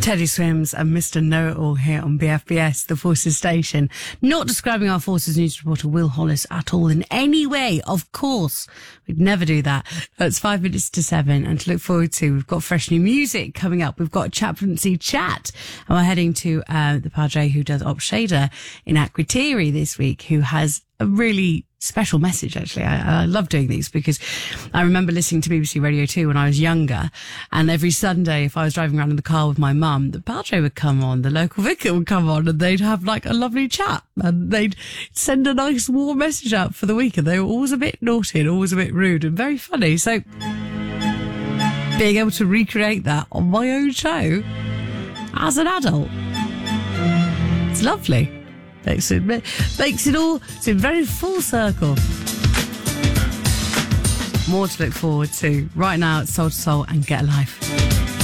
Teddy Swims and Mr. Know-It-All here on BFBS, the Forces Station. Not describing our Forces news reporter Will Hollis at all in any way, of course. We'd never do that. It's 5 minutes to 7, and to look forward to, we've got fresh new music coming up. We've got a chaplaincy chat, and we're heading to the Padre who does Op Shader in Akrotiri this week, who has a really special message, actually. I love doing these because I remember listening to BBC Radio 2 when I was younger, and every Sunday, if I was driving around in the car with my mum, the Padre would come on, the local vicar would come on, and they'd have like a lovely chat, and they'd send a nice warm message out for the week, and they were always a bit naughty and always a bit rude and very funny. So being able to recreate that on my own show as an adult, it's lovely. Makes it all, it's in very full circle. More to look forward to. Right now, it's Soul to Soul and Get a Life.